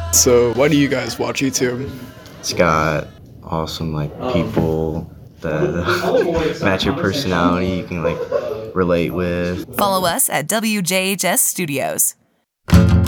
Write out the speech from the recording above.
So why do you guys watch YouTube? It's got awesome people that match your personality. You can relate with. Follow us at WJHS Studios.